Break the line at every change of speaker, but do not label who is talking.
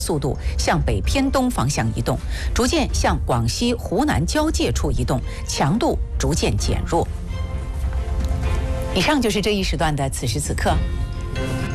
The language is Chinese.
速度向北偏东方向移动，逐渐向广西、湖南交界处移动，强度逐渐减弱。以上就是这一时段的此时此刻。